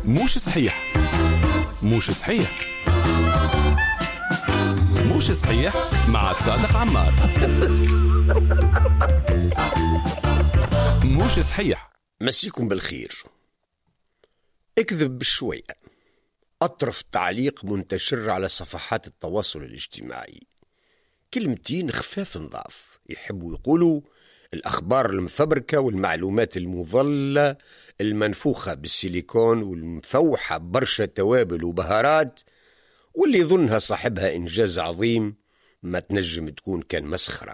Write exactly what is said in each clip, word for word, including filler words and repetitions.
موش صحيح موش صحيح موش صحيح مع صادق عمار. موش صحيح. مسيكم بالخير. اكذب بشوية، أطرف تعليق منتشر على صفحات التواصل الاجتماعي، كلمتين خفاف نضاف يحبوا يقولوا الأخبار المفبركة والمعلومات المضلة المنفوخة بالسيليكون والمفوحة برشا توابل وبهارات، واللي يظنها صاحبها إنجاز عظيم ما تنجم تكون كان مسخرة.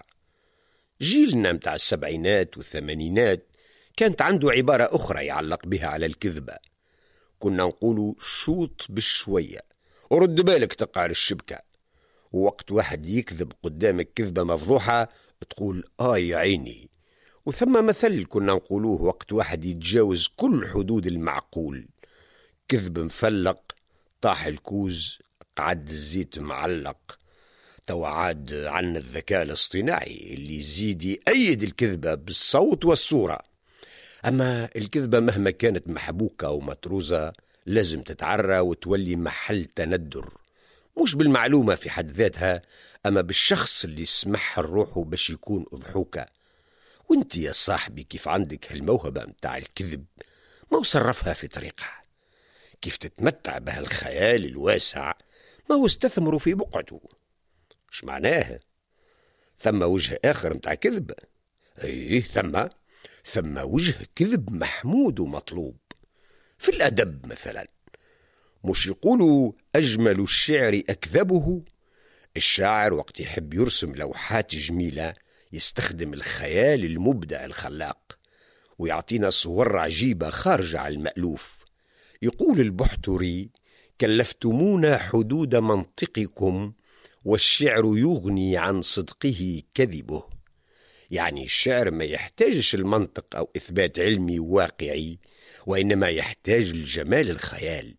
جيلنا متاع السبعينات والثمانينات كانت عنده عبارة أخرى يعلق بها على الكذبة، كنا نقولوا شوط بالشوية ورد بالك تقعر الشبكة. ووقت واحد يكذب قدامك كذبة مفضوحة تقول آه يا عيني. وثم مثل كنا نقولوه وقت واحد يتجاوز كل حدود المعقول، كذب مفلق طاح الكوز قعد الزيت معلق. توعاد عن الذكاء الاصطناعي اللي يزيد يأيد الكذبة بالصوت والصورة. أما الكذبة مهما كانت محبوكة ومطروزة لازم تتعرى وتولي محل تندر، مش بالمعلومة في حد ذاتها، أما بالشخص اللي يسمح الروح باش يكون أضحوكة. وانت يا صاحبي كيف عندك هالموهبة متاع الكذب ما وصرفها في طريقها، كيف تتمتع بهالخيال الواسع ما هو استثمروا في بقعته. مش معناها ثم وجه آخر متاع كذب؟ ايه ثم ثم وجه كذب محمود ومطلوب في الأدب. مثلا مش يقولوا أجمل الشعر أكذبه؟ الشاعر وقت يحب يرسم لوحات جميلة يستخدم الخيال المبدع الخلاق ويعطينا صور عجيبة خارجة عن المألوف. يقول البحتري: كلفتمونا حدود منطقكم والشعر يغني عن صدقه كذبه. يعني الشعر ما يحتاجش المنطق أو إثبات علمي واقعي، وإنما يحتاج الجمال الخيال.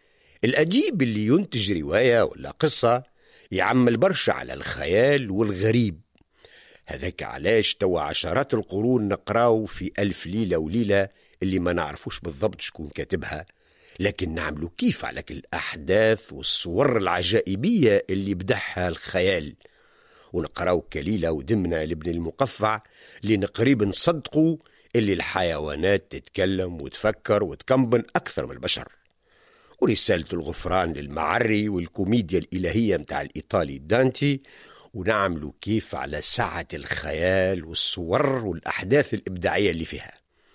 الأديب اللي ينتج رواية ولا قصة يعمل برشا على الخيال والغريب. هذاك علاش توا عشرات القرون نقراو في ألف ليلة وليلة اللي ما نعرفوش بالضبط شكون كاتبها، لكن نعملوا كيف على الأحداث والصور العجائبية اللي بدحها الخيال. ونقراو كليلة ودمنة لابن المقفع لنقريب نصدقوا اللي الحيوانات تتكلم وتفكر وتكمبن أكثر من البشر. ورسالة الغفران للمعري والكوميديا الإلهية متاع الإيطالي دانتي، ونعملوا كيف على سعة الخيال والصور والأحداث الإبداعية اللي فيها.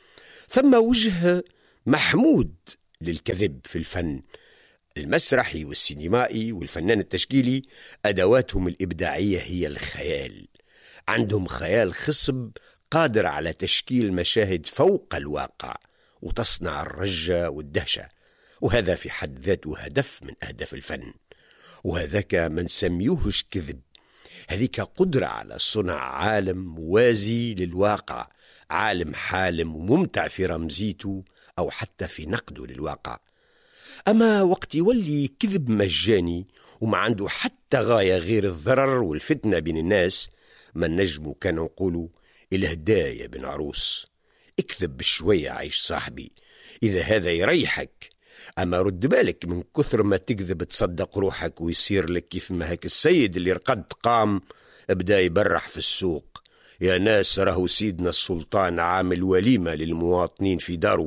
ثم وجه محمود للكذب في الفن المسرحي والسينمائي والفنان التشكيلي، أدواتهم الإبداعية هي الخيال. عندهم خيال خصب قادر على تشكيل مشاهد فوق الواقع وتصنع الرجة والدهشة، وهذا في حد ذاته هدف من أهداف الفن. وهذاك ما نسميوهش كذب، هذيك قدرة على صنع عالم موازي للواقع، عالم حالم وممتع في رمزيته أو حتى في نقده للواقع. أما وقت يولي كذب مجاني وما عنده حتى غاية غير الضرر والفتنة بين الناس، ما نجمو كان نقولوا الهدايا بن عروس. اكذب بشوية عيش صاحبي إذا هذا يريحك، أما رد بالك من كثر ما تكذب تصدق روحك ويصير لك كيف ما هيك السيد اللي رقد قام ابدأ يبرح في السوق: يا ناس راهو سيدنا السلطان عامل وليمة للمواطنين في دارو،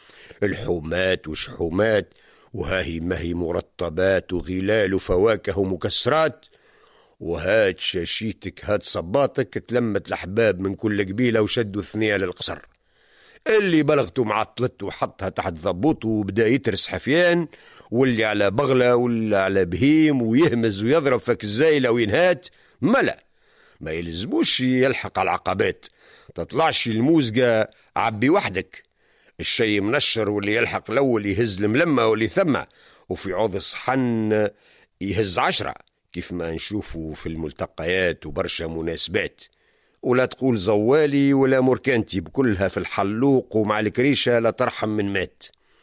الحومات وشحومات وهاهي ماهي مرطبات وغلال وفواكه ومكسرات، وهات شاشيتك هات صباطك تلمت الأحباب من كل قبيلة وشدوا الثنية للقصر. اللي بلغته معطلته وحطها تحت ضبوطه وبدأ يترس حفيان، واللي على بغلة واللي على بهيم ويهمز ويضرب فك الزايلة وينهات ملا ما يلزموش يلحق على العقبات. تطلعش الموزقة عبي وحدك، الشي منشر واللي يلحق الأول يهز الملمة واللي ثم، وفي عوض الصحن يهز عشرة كيف ما نشوفوا في الملتقيات وبرشا مناسبات. ولا تقول زوالي ولا مركانتي بكلها في الحلوق ومع الكريشة لا ترحم من مات.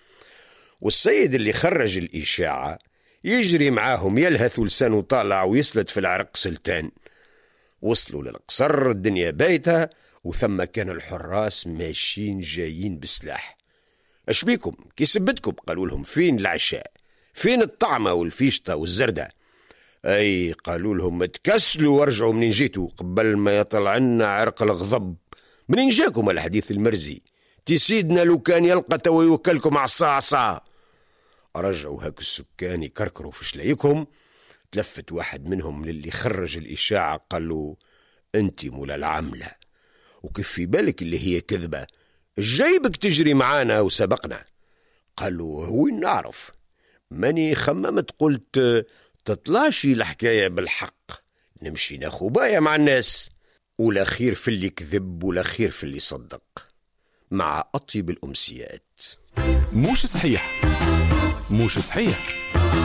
والسيد اللي خرج الإشاعة يجري معاهم يلهث لسانه طالع ويسلت في العرق سلتان. وصلوا للقصر الدنيا بايتة، وثم كان الحراس ماشيين جايين بسلاح. اش بيكم كي سبتكم؟ قالوا لهم فين العشاء، فين الطعمة والفيشطة والزردة؟ اي قالوا لهم تكسلوا وارجعوا منين جيتوا قبل ما يطلع لنا عرق الغضب. منين جاكم الحديث المرزي؟ تي سيدنا لو كان يلقى توا يوكلكم عصا عصا. رجعوا هاك السكان يكركروا في شلايكهم. تلفت واحد منهم للي خرج الإشاعة قال له انت مولا العملة، وكيف في بالك اللي هي كذبة؟ جايبك تجري معانا وسبقنا. قالوا وين نعرف، ماني خممت قلت تطلاشي الحكاية بالحق، نمشي ناخو بايا مع الناس، ولا خير في اللي كذب ولا خير في اللي صدق. مع أطيب الأمسيات. موش صحيح موش صحيح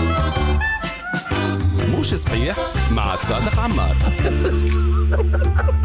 موش صحيح مع صادق عمار.